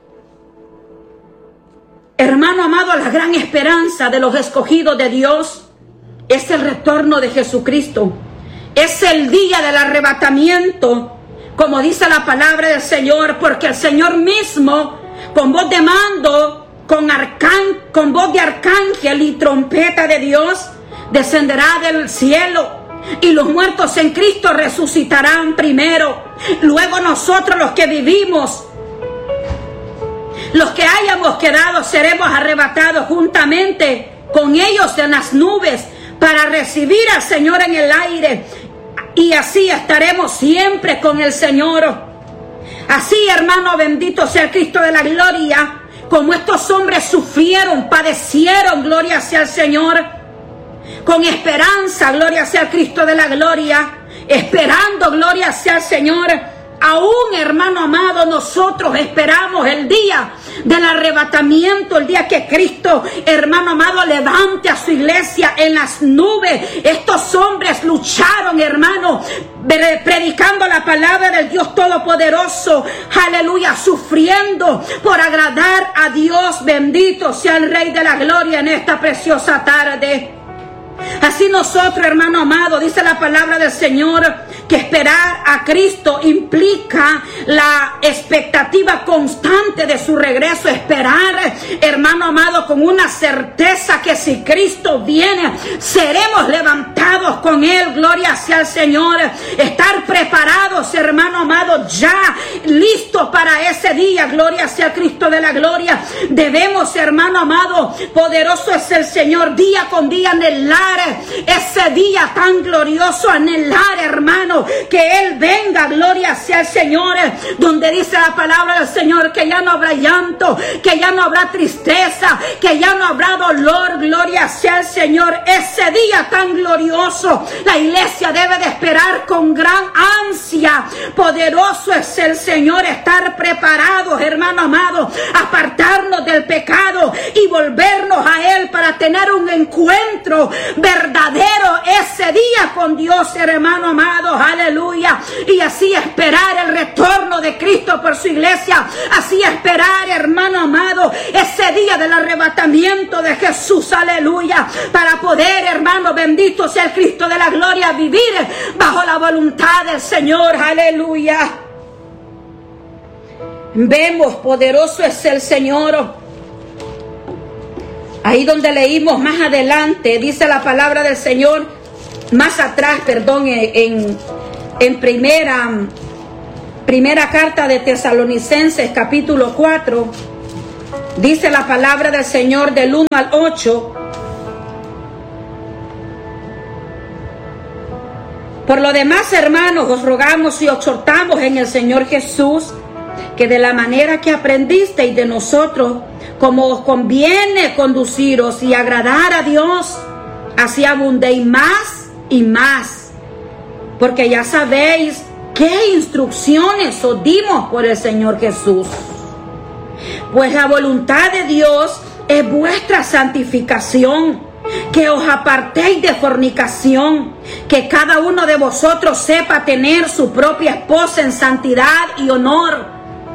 Hermano amado, la gran esperanza de los escogidos de Dios es el retorno de Jesucristo. Es el día del arrebatamiento, como dice la palabra del Señor, porque el Señor mismo, con voz de mando, con, arcán, con voz de arcángel y trompeta de Dios, descenderá del cielo. Y los muertos en Cristo resucitarán primero. Luego nosotros, los que vivimos, los que hayamos quedado, seremos arrebatados juntamente con ellos en las nubes para recibir al Señor en el aire. Y así estaremos siempre con el Señor. Así, hermano, bendito sea el Cristo de la gloria, como estos hombres sufrieron, padecieron, gloria sea el Señor, con esperanza, gloria sea el Cristo de la gloria, esperando, gloria sea el Señor. Aún, hermano amado, nosotros esperamos el día del arrebatamiento, el día que Cristo, hermano amado, levante a su iglesia en las nubes. Estos hombres lucharon, hermano, predicando la palabra del Dios Todopoderoso, aleluya, sufriendo por agradar a Dios. Bendito sea el Rey de la gloria en esta preciosa tarde. Así nosotros, hermano amado, dice la palabra del Señor, que esperar a Cristo implica la expectativa constante de su regreso. Esperar, hermano amado, con una certeza que si Cristo viene, seremos levantados con Él. Gloria sea el Señor. Estar preparados, hermano amado, ya listos para ese día. Gloria sea Cristo de la gloria. Debemos, hermano amado, poderoso es el Señor, día con día anhelar ese día tan glorioso, anhelar, hermano, que Él venga. Gloria sea el Señor, donde dice la palabra del Señor que ya no habrá llanto, que ya no habrá tristeza, que ya no habrá dolor. Gloria sea el Señor, ese día tan glorioso. La iglesia debe de esperar con gran ansia. Poderoso es el Señor, estar preparados, hermano amado, apartarnos del pecado y volvernos a Él para tener un encuentro verdadero ese día con Dios, hermano amado, aleluya, y así esperar el retorno de Cristo por su iglesia, así esperar, hermano amado, ese día del arrebatamiento de Jesús, aleluya, para poder, hermano, bendito sea el Cristo de la gloria, vivir bajo la voluntad del Señor, aleluya. Vemos, poderoso es el Señor. Ahí donde leímos más adelante, dice la palabra del Señor, más atrás, perdón, en, en primera, primera carta de Tesalonicenses, capítulo cuatro, dice la palabra del Señor del uno al ocho. Por lo demás, hermanos, os rogamos y exhortamos en el Señor Jesús, que de la manera que aprendisteis de nosotros, como os conviene conduciros y agradar a Dios, así abundéis más y más, porque ya sabéis qué instrucciones os dimos por el Señor Jesús. Pues la voluntad de Dios es vuestra santificación, que os apartéis de fornicación, que cada uno de vosotros sepa tener su propia esposa en santidad y honor.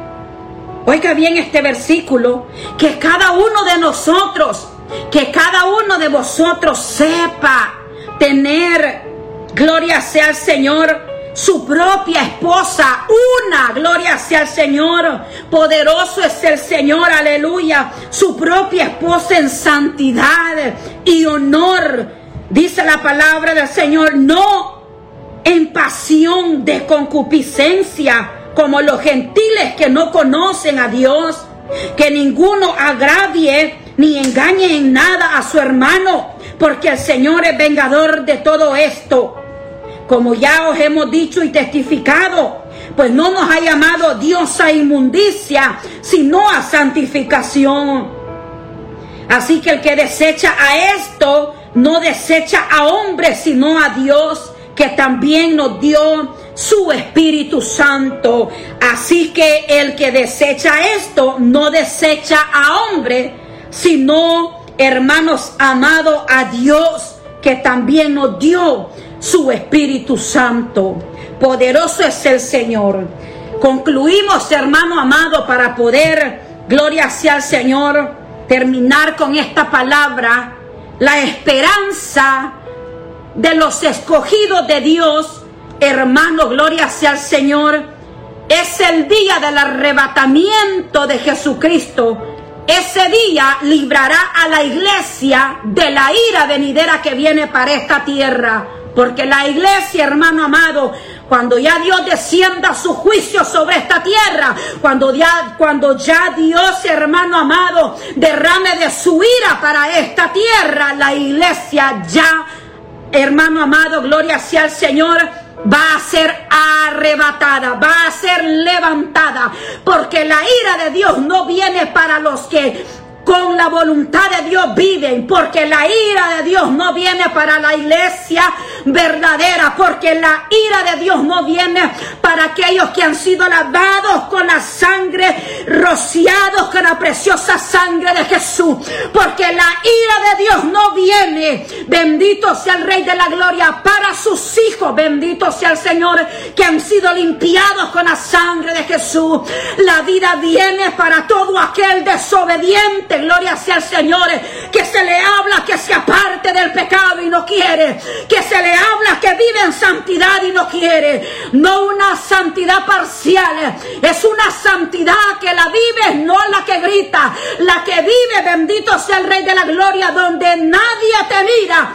Oiga bien este versículo, que cada uno de nosotros, que cada uno de vosotros sepa tener, gloria sea al Señor, su propia esposa, una, gloria sea al Señor, poderoso es el Señor, aleluya, su propia esposa en santidad y honor, dice la palabra del Señor, no en pasión de concupiscencia, como los gentiles que no conocen a Dios, que ninguno agravie ni engañe en nada a su hermano, porque el Señor es vengador de todo esto. Como ya os hemos dicho y testificado, pues no nos ha llamado Dios a inmundicia, sino a santificación. Así que el que desecha a esto, no desecha a hombres, sino a Dios, que también nos dio su Espíritu Santo. Así que el que desecha esto, no desecha a hombre, sino, hermanos amados, a Dios, que también nos dio su Espíritu Santo. Poderoso es el Señor. Concluimos, hermano amado, para poder, gloria sea al Señor, terminar con esta palabra, la esperanza de los escogidos de Dios, hermano, gloria sea al Señor, es el día del arrebatamiento de Jesucristo. Ese día librará a la iglesia de la ira venidera que viene para esta tierra, porque la iglesia, hermano amado, cuando ya Dios descienda su juicio sobre esta tierra, cuando ya, cuando ya Dios, hermano amado, derrame de su ira para esta tierra, la iglesia ya, hermano amado, gloria sea al Señor, va a ser arrebatada, va a ser levantada, porque la ira de Dios no viene para los que con la voluntad de Dios viven, porque la ira de Dios no viene para la iglesia verdadera, porque la ira de Dios no viene para aquellos que han sido lavados con la sangre, rociados con la preciosa sangre de Jesús, porque la ira de Dios no viene, bendito sea el Rey de la Gloria, para sus hijos, bendito sea el Señor, que han sido limpiados con la sangre de Jesús. La vida viene para todo aquel desobediente, gloria sea al Señor, que se le habla que se aparte del pecado y no quiere, que se le habla que vive en santidad y no quiere, no una santidad parcial, es una santidad que la vive, no la que grita, la que vive, bendito sea el Rey de la Gloria, donde nadie te mira.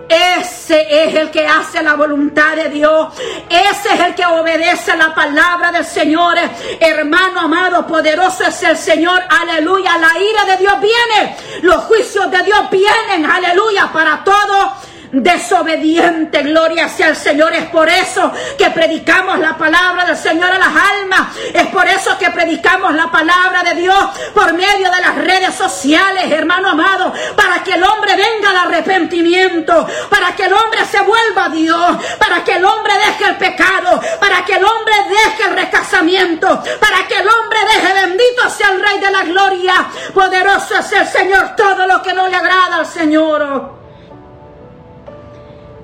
Ese es el que hace la voluntad de Dios. Ese es el que obedece la palabra del Señor. Hermano amado, poderoso es el Señor. Aleluya. La ira de Dios viene. Los juicios de Dios vienen. Aleluya. Para todo desobediente, gloria sea al Señor. Es por eso que predicamos la palabra del Señor a las almas. Es por eso que predicamos la palabra de Dios por medio de las redes sociales, hermano amado, para que el hombre venga al arrepentimiento, para que el hombre se vuelva a Dios, para que el hombre deje el pecado, para que el hombre deje el recasamiento, para que el hombre deje, bendito sea el Rey de la Gloria. Poderoso es el Señor. Todo lo que no le agrada al Señor,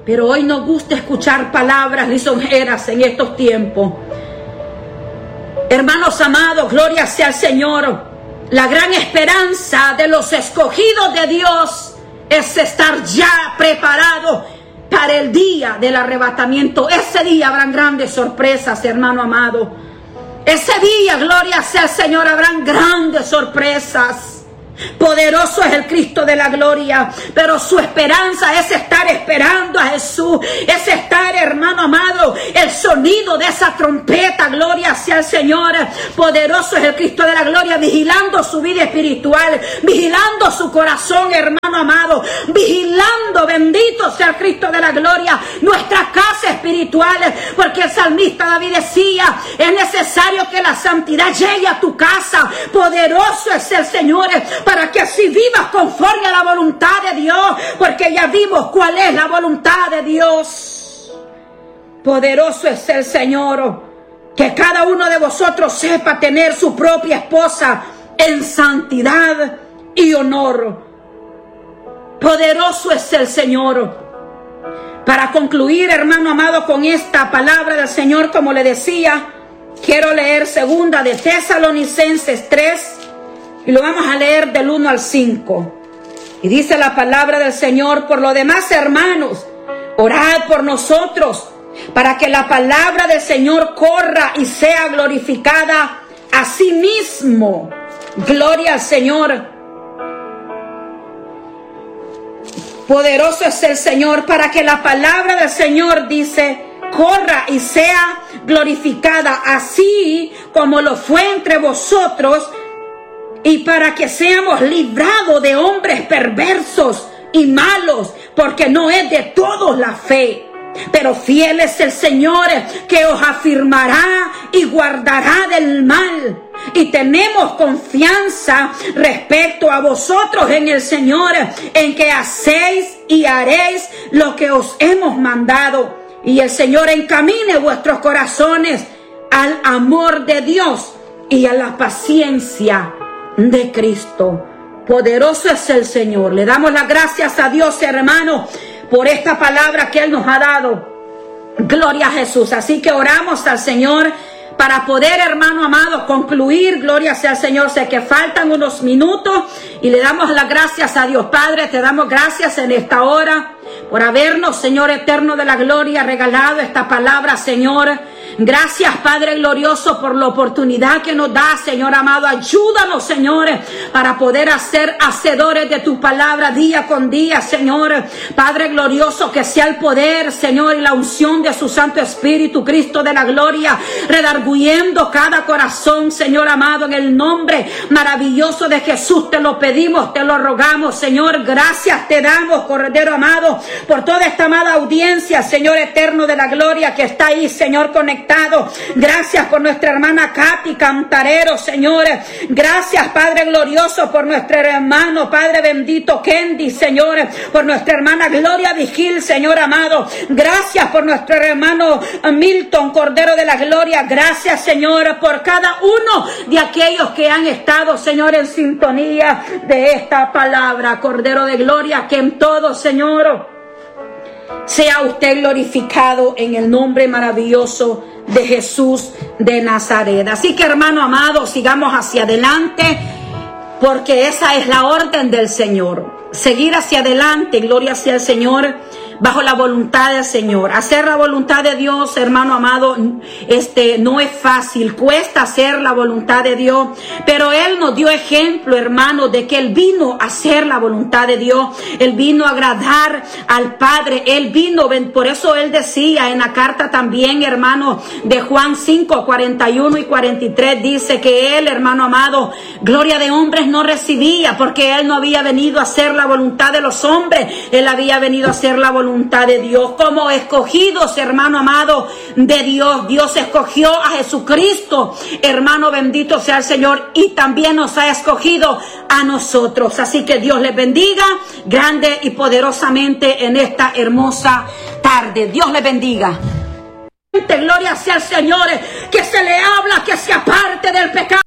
pero hoy nos gusta escuchar palabras lisonjeras en estos tiempos. Hermanos amados, gloria sea al Señor. La gran esperanza de los escogidos de Dios es estar ya preparados para el día del arrebatamiento. Ese día habrán grandes sorpresas, hermano amado. Ese día, gloria sea al Señor, habrán grandes sorpresas. Poderoso es el Cristo de la gloria, pero su esperanza es estar esperando a Jesús, es estar, hermano amado, el sonido de esa trompeta, gloria sea al Señor. Poderoso es el Cristo de la gloria, vigilando su vida espiritual, vigilando su corazón, hermano amado, vigilando, bendito sea el Cristo de la gloria, nuestra casa espiritual, porque el salmista David decía, es necesario que la santidad llegue a tu casa. Poderoso es el Señor, para que así vivas conforme a la voluntad de Dios, porque ya vimos cuál es la voluntad de Dios. Poderoso es el Señor, que cada uno de vosotros sepa tener su propia esposa en santidad y honor. Poderoso es el Señor. Para concluir, hermano amado, con esta palabra del Señor, como le decía, quiero leer segunda de Tesalonicenses tres, y lo vamos a leer del uno al cinco. Y dice la palabra del Señor: por lo demás, hermanos, orad por nosotros, para que la palabra del Señor corra y sea glorificada a sí mismo. Gloria al Señor. Poderoso es el Señor, para que la palabra del Señor, dice, corra y sea glorificada, así como lo fue entre vosotros, y para que seamos librados de hombres perversos y malos, porque no es de todos la fe. Pero fiel es el Señor, que os afirmará y guardará del mal. Y tenemos confianza respecto a vosotros en el Señor, en que hacéis y haréis lo que os hemos mandado. Y el Señor encamine vuestros corazones al amor de Dios y a la paciencia de Cristo. Poderoso es el Señor. Le damos las gracias a Dios, hermano, por esta palabra que Él nos ha dado. Gloria a Jesús. Así que oramos al Señor para poder, hermano amado, concluir. Gloria sea al Señor. Sé que faltan unos minutos y le damos las gracias a Dios. Padre, te damos gracias en esta hora por habernos, Señor eterno de la gloria, regalado esta palabra, Señor. Gracias, Padre glorioso, por la oportunidad que nos da, Señor amado. Ayúdanos, Señor, para poder hacer hacedores de tu palabra día con día, Señor. Padre glorioso, que sea el poder, Señor, y la unción de su Santo Espíritu, Cristo de la gloria, redarguyendo cada corazón, Señor amado, en el nombre maravilloso de Jesús. Te lo pedimos, te lo rogamos, Señor. Gracias te damos, Cordero amado, por toda esta amada audiencia, Señor eterno de la gloria, que está ahí, Señor, conectado. Gracias por nuestra hermana Katy Cantarero, Señor. Gracias, Padre glorioso, por nuestro hermano, Padre bendito, Kendi, Señor. Por nuestra hermana Gloria Vigil, Señor amado. Gracias por nuestro hermano Milton, Cordero de la gloria. Gracias, Señor, por cada uno de aquellos que han estado, Señor, en sintonía de esta palabra, Cordero de gloria. Que en todo, Señor, sea usted glorificado en el nombre maravilloso de Jesús de Nazaret. Así que, hermano amado, sigamos hacia adelante, porque esa es la orden del Señor. Seguir hacia adelante, gloria sea al Señor, bajo la voluntad del Señor. Hacer la voluntad de Dios, hermano amado, este no es fácil, cuesta hacer la voluntad de Dios, pero Él nos dio ejemplo, hermano, de que Él vino a hacer la voluntad de Dios. Él vino a agradar al Padre. Él vino, por eso Él decía en la carta también, hermano, de Juan cinco, cuarenta y uno y cuarenta y tres, dice que Él, hermano amado, gloria de hombres no recibía, porque Él no había venido a hacer la voluntad de los hombres. Él había venido a hacer la voluntad de Dios. Como escogidos, hermano amado, de Dios, Dios escogió a Jesucristo, hermano bendito sea el Señor, y también nos ha escogido a nosotros. Así que Dios les bendiga grande y poderosamente en esta hermosa tarde. Dios les bendiga. Gloria sea al Señor, que se le habla, que se aparte del pecado.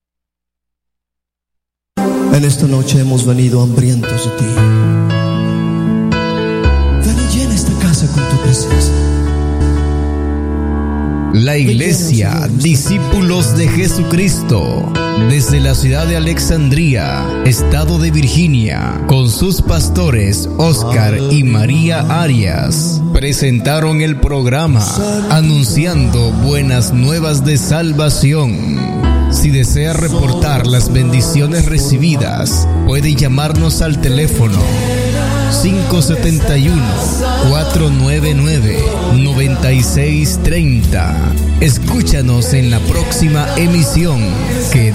En esta noche hemos venido hambrientos de ti. La Iglesia Discípulos de Jesucristo, desde la ciudad de Alexandria, estado de Virginia, con sus pastores Oscar y María Arias, presentaron el programa anunciando buenas nuevas de salvación. Si desea reportar las bendiciones recibidas, puede llamarnos al teléfono cinco siete uno, cuatro nueve nueve, nueve seis tres cero. Escúchanos en la próxima emisión. Que